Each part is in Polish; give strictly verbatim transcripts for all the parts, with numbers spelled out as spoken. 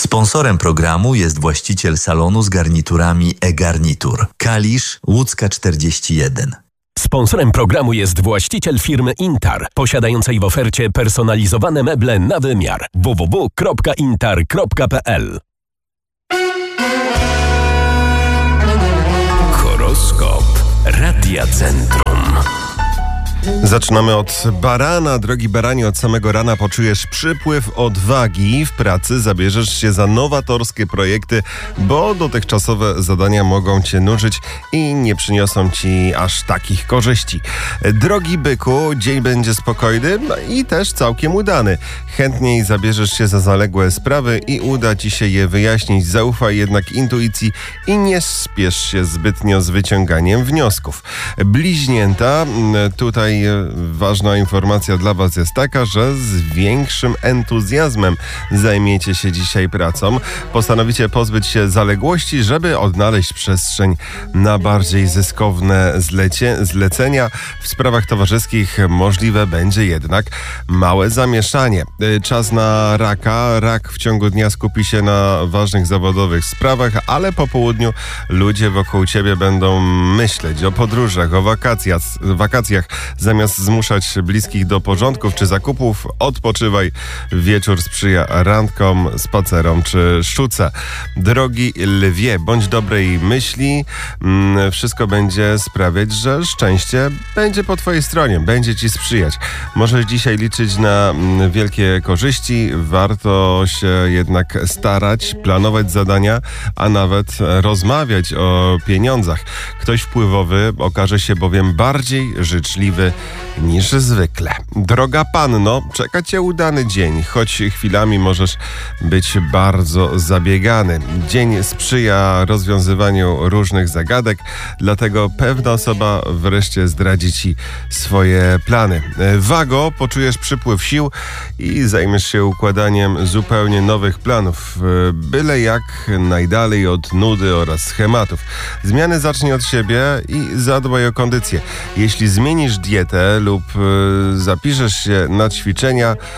Sponsorem programu jest właściciel salonu z garniturami e-Garnitur. Kalisz, Łódzka czterdzieści jeden. Sponsorem programu jest właściciel firmy Intar, posiadającej w ofercie personalizowane meble na wymiar. w w w kropka intar kropka p l. Horoskop Radia Centrum. Zaczynamy od barana. Drogi baranie, od samego rana poczujesz przypływ odwagi. W pracy zabierzesz się za nowatorskie projekty, bo dotychczasowe zadania mogą cię nużyć i nie przyniosą ci aż takich korzyści. Drogi byku, dzień będzie spokojny i też całkiem udany. Chętniej zabierzesz się za zaległe sprawy i uda ci się je wyjaśnić. Zaufaj jednak intuicji i nie spiesz się zbytnio z wyciąganiem wniosków. Bliźnięta, tutaj ważna informacja dla was jest taka, że z większym entuzjazmem zajmiecie się dzisiaj pracą. Postanowicie pozbyć się zaległości, żeby odnaleźć przestrzeń na bardziej zyskowne zlecie, zlecenia. W sprawach towarzyskich możliwe będzie jednak małe zamieszanie. Czas na raka. Rak w ciągu dnia skupi się na ważnych zawodowych sprawach, ale po południu ludzie wokół ciebie będą myśleć o podróżach, o wakacjach, wakacjach. Zamiast zmuszać bliskich do porządków czy zakupów, odpoczywaj. Wieczór sprzyja randkom, spacerom czy sztuce. Drogi lwie, bądź dobrej myśli. Wszystko będzie sprawiać, że szczęście będzie po twojej stronie, będzie ci sprzyjać. Możesz dzisiaj liczyć na wielkie korzyści. Warto się jednak starać, planować zadania, a nawet rozmawiać o pieniądzach. Ktoś wpływowy okaże się bowiem bardziej życzliwy niż zwykle. Droga panno, czeka cię udany dzień, choć chwilami możesz być bardzo zabiegany. Dzień sprzyja rozwiązywaniu różnych zagadek, dlatego pewna osoba wreszcie zdradzi ci swoje plany. Wago, poczujesz przypływ sił i zajmiesz się układaniem zupełnie nowych planów, byle jak najdalej od nudy oraz schematów. Zmiany zacznij od siebie i zadbaj o kondycję. Jeśli zmienisz dietę lub y, zapiszesz się na ćwiczenia, y,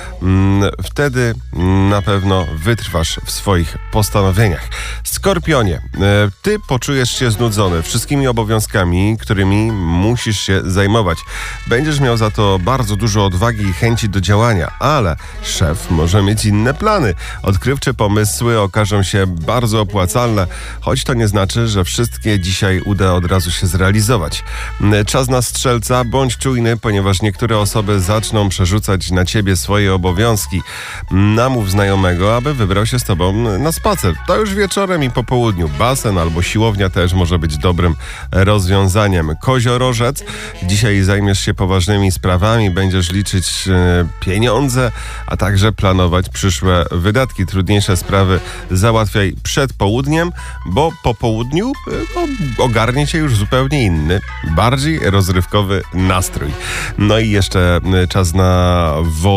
wtedy na pewno wytrwasz w swoich postanowieniach. Skorpionie, y, ty poczujesz się znudzony wszystkimi obowiązkami, którymi musisz się zajmować. Będziesz miał za to bardzo dużo odwagi i chęci do działania, ale szef może mieć inne plany. Odkrywcze pomysły okażą się bardzo opłacalne, choć to nie znaczy, że wszystkie dzisiaj uda od razu się zrealizować. Y, czas na strzelca, bądź czujny, ponieważ niektóre osoby zaczną przerzucać na ciebie swoje obowiązki. Namów znajomego, aby wybrał się z tobą na spacer. To już wieczorem i po południu. Basen albo siłownia też może być dobrym rozwiązaniem. Koziorożec, dzisiaj zajmiesz się poważnymi sprawami, będziesz liczyć e, pieniądze, a także planować przyszłe wydatki. Trudniejsze sprawy załatwiaj przed południem, bo po południu e, no, ogarnie cię już zupełnie inny, bardziej rozrywkowy nastrój. No i jeszcze czas na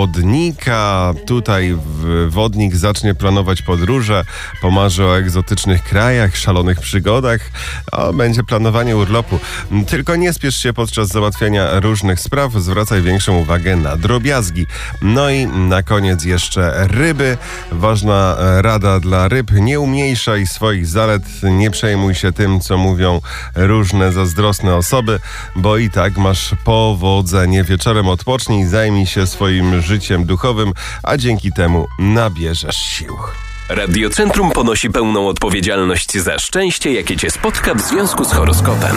wodnika. Tutaj wodnik zacznie planować podróże, pomarzy o egzotycznych krajach, szalonych przygodach, a będzie planowanie urlopu. Tylko nie spiesz się podczas załatwiania różnych spraw, zwracaj większą uwagę na drobiazgi. No i na koniec jeszcze ryby. Ważna rada dla ryb: nie umniejszaj swoich zalet, nie przejmuj się tym, co mówią różne zazdrosne osoby, bo i tak masz powodzenie. Wieczorem odpocznij, zajmij się swoim życiem duchowym, a dzięki temu nabierzesz sił. Radiocentrum ponosi pełną odpowiedzialność za szczęście, jakie cię spotka w związku z horoskopem.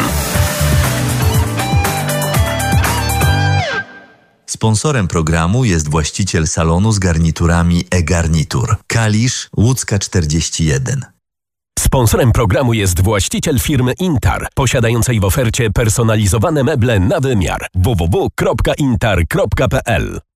Sponsorem programu jest właściciel salonu z garniturami e-Garnitur. Kalisz, Łódzka czterdzieści jeden. Sponsorem programu jest właściciel firmy Intar, posiadającej w ofercie personalizowane meble na wymiar. w w w kropka intar kropka p l.